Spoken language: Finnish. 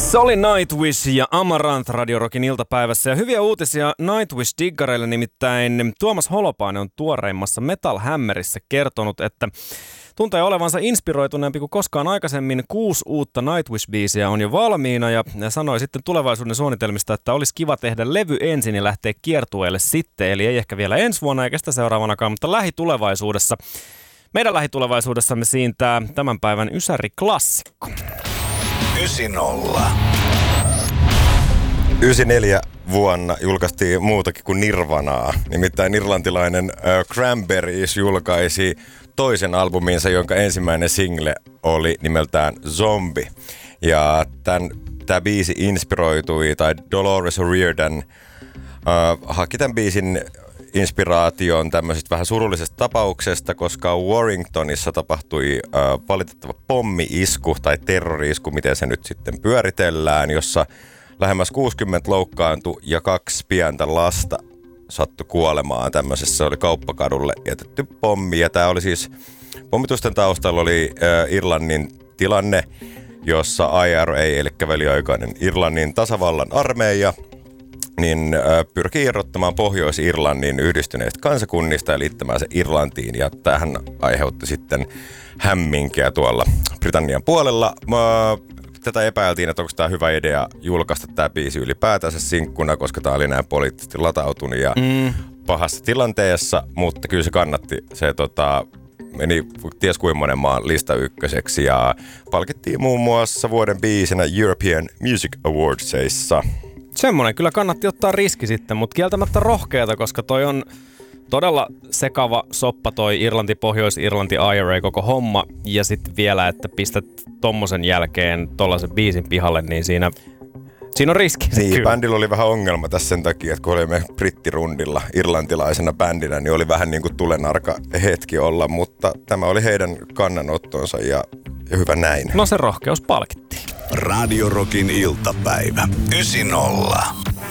Se oli Nightwish ja Amaranth Radio Rockin iltapäivässä. Ja hyviä uutisia Nightwish-diggareille, nimittäin Tuomas Holopainen on tuoreimmassa Metal Hammerissa kertonut, että tuntee olevansa inspiroituneempi kuin koskaan aikaisemmin. 6 uutta Nightwish-biisiä on jo valmiina ja sanoi sitten tulevaisuuden suunnitelmista, että olisi kiva tehdä levy ensin ja lähteä kiertueelle sitten. Eli ei ehkä vielä ensi vuonna eikä sitä seuraavanakaan, mutta lähitulevaisuudessa. Meidän lähitulevaisuudessamme siintää tämän päivän Ysäri-klassikko. 90. 94 vuonna julkaistiin muutakin kuin Nirvanaa. Nimittäin irlantilainen Cranberries julkaisi toisen albuminsa, jonka ensimmäinen single oli nimeltään Zombie. Ja tämä biisi inspiroitui, tai Dolores O'Riordan haki tämän biisin inspiraation tämmöisestä vähän surullisesta tapauksesta, koska Warringtonissa tapahtui valitettava pommi-isku tai terrori-isku, miten se nyt sitten pyöritellään, jossa lähemmäs 60 loukkaantui ja 2 pientä lasta sattui kuolemaan tämmöisessä. Se oli kauppakadulle jätetty pommi ja tämä oli siis, pommitusten taustalla oli Irlannin tilanne, jossa IRA, eli väliaikainen Irlannin tasavallan armeija, niin pyrkii irrottamaan Pohjois-Irlannin yhdistyneistä kansakunnista ja liittämään se Irlantiin. Ja tämähän aiheutti sitten hämminkiä tuolla Britannian puolella. Tätä epäiltiin, että onko tämä hyvä idea julkaista tämä biisi ylipäätänsä sinkkuna, koska tämä oli näin poliittisesti latautunut ja pahassa tilanteessa, mutta kyllä se kannatti. Se meni ties kuinka monen maan lista ykköseksi ja palkittiin muun muassa vuoden biisinä European Music Awardsissa. Semmoinen kyllä kannatti ottaa riski sitten, mutta kieltämättä rohkeata, koska toi on todella sekava soppa toi Irlanti, Pohjois-Irlanti, IRA koko homma. Ja sitten vielä, että pistät tommosen jälkeen tollasen biisin pihalle, niin siinä on riski. Niin, bändillä oli vähän ongelma tässä sen takia, että kun olimme brittirundilla irlantilaisena bändinä, niin oli vähän niin kuin tulenarka hetki olla, mutta tämä oli heidän kannanottonsa ja hyvä näin. No se rohkeus palkittiin. Radio Rockin iltapäivä. 90.